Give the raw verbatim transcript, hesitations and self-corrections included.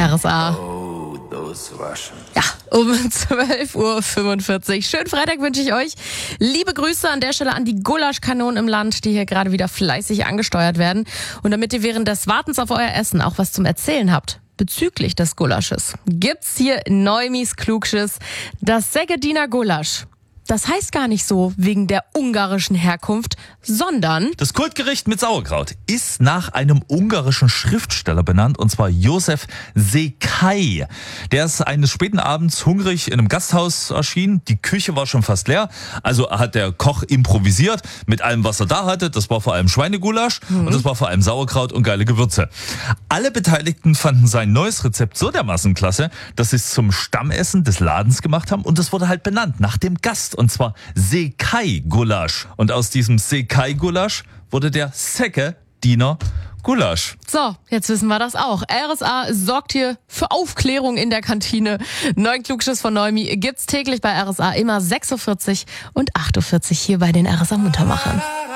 R S A. Oh, those Russians. Ja, um zwölf Uhr fünfundvierzig. Schönen Freitag wünsche ich euch. Liebe Grüße an der Stelle an die Gulaschkanonen im Land, die hier gerade wieder fleissig angesteuert werden. Und damit ihr während des Wartens auf euer Essen auch was zum Erzählen habt bezüglich des Gulasches, gibt's hier Neumis Klugschiss, das Segediner Gulasch. Das heißt gar nicht so wegen der ungarischen Herkunft, sondern das Kultgericht mit Sauerkraut ist nach einem ungarischen Schriftsteller benannt, und zwar Josef Székely. Der ist eines späten Abends hungrig in einem Gasthaus erschienen. Die Küche war schon fast leer, also hat der Koch improvisiert mit allem, was er da hatte. Das war vor allem Schweinegulasch mhm. und das war vor allem Sauerkraut und geile Gewürze. Alle Beteiligten fanden sein neues Rezept so dermaßen klasse, dass sie es zum Stammessen des Ladens gemacht haben, und das wurde halt benannt nach dem Gast. Und zwar Székely-Gulasch. Und aus diesem Székely-Gulasch wurde der Segediner Gulasch. So, jetzt wissen wir das auch. R S A sorgt hier für Aufklärung in der Kantine. Neuen Klugschiss von Neumi gibt's täglich bei R S A immer sechs Uhr vierzig und acht Uhr vierzig hier bei den R S A Muntermachern.